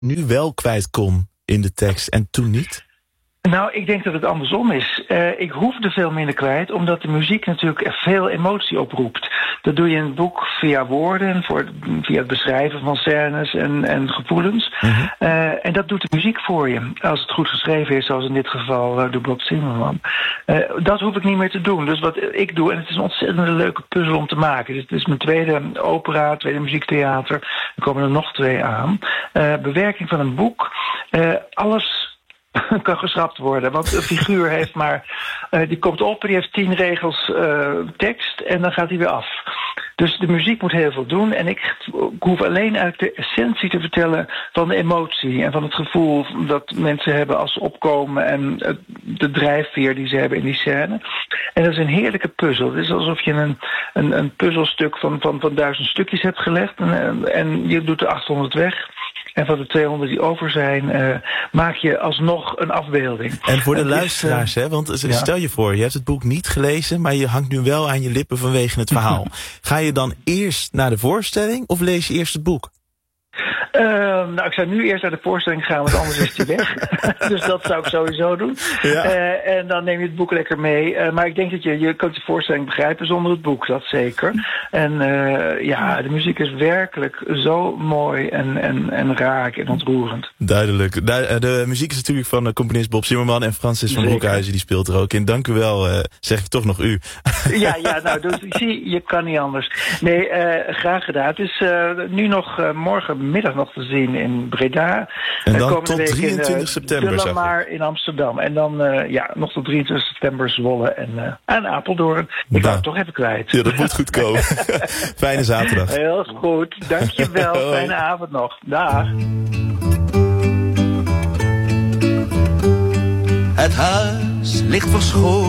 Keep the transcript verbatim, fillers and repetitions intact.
nu wel kwijt kon in de tekst en toen niet? Nou, ik denk dat het andersom is. Uh, ik hoefde veel minder kwijt, omdat de muziek natuurlijk veel emotie oproept. Dat doe je in het boek via woorden, voor, via het beschrijven van scènes en, en gevoelens. Uh-huh. Uh, en dat doet de muziek voor je, als het goed geschreven is, zoals in dit geval uh, door Bob Zimmerman. Uh, dat hoef ik niet meer te doen. Dus wat ik doe, en het is een ontzettend leuke puzzel om te maken. Dit is mijn tweede opera, tweede muziektheater. Er komen er nog twee aan. Uh, bewerking van een boek. Uh, alles kan geschrapt worden, want een figuur heeft maar, uh, die komt op en die heeft tien regels uh, tekst en dan gaat hij weer af. Dus de muziek moet heel veel doen en ik, ik hoef alleen eigenlijk de essentie te vertellen van de emotie en van het gevoel dat mensen hebben als ze opkomen en uh, de drijfveer die ze hebben in die scène. En dat is een heerlijke puzzel. Het is alsof je een, een, een puzzelstuk van, van, van duizend stukjes hebt gelegd en, en je doet er achthonderd weg. En van de tweehonderd die over zijn, uh, maak je alsnog een afbeelding. En voor de en luisteraars, is, uh, hè? Want ja. stel je voor, je hebt het boek niet gelezen, maar je hangt nu wel aan je lippen vanwege het verhaal. Ga je dan eerst naar de voorstelling of lees je eerst het boek? Uh, nou, ik zou nu eerst naar de voorstelling gaan, want anders is die weg. Dus dat zou ik sowieso doen. Ja. Uh, en dan neem je het boek lekker mee. Uh, maar ik denk dat je, je kunt de voorstelling begrijpen zonder het boek, dat zeker. En uh, ja, de muziek is werkelijk zo mooi en, en, en raak en ontroerend. Duidelijk. De, de muziek is natuurlijk van de componist Bob Zimmerman en Francis van Broekhuizen, die speelt er ook in. Dank u wel, uh, zeg ik toch nog u. ja, ja, nou, dus, zie, je kan niet anders. Nee, uh, graag gedaan. Het is uh, nu nog uh, morgenmiddag nog te zien in Breda. En dan uh, tot drieëntwintig september, zag maar in Amsterdam. En dan uh, ja, nog tot drieëntwintig september Zwolle en uh, aan Apeldoorn. Ik ga het toch even kwijt. Ja, dat moet goed komen. Fijne zaterdag. Heel goed, dankjewel. Fijne avond nog. Dag. Het huis ligt verscholen